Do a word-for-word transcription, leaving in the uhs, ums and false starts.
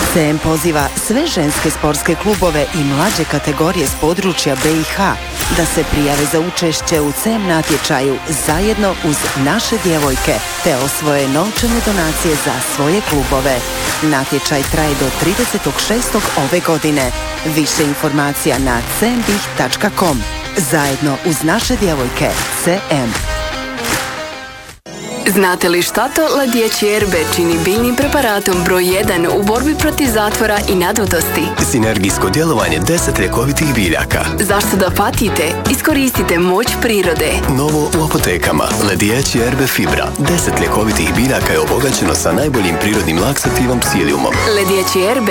C M poziva sve ženske sportske klubove i mlađe kategorije s područja B i H da se prijave za učešće u C M natječaju zajedno uz naše djevojke te osvoje novčane donacije za svoje klubove. Natječaj traje do tridesetog šestog ove godine. Više informacija na c m b i h tačka com. Zajedno uz naše djevojke C M. Znate li šta to La Dječji Erbe čini biljnim preparatom broj jedan u borbi protiv zatvora i nadvatosti? Sinergijsko djelovanje deset ljekovitih biljaka. Zašto da patite? Iskoristite moć prirode. Novo u apotekama. La Dječji Erbe Fibra. deset ljekovitih biljaka je obogaćeno sa najboljim prirodnim laksativom psiliumom. La Dječji Erbe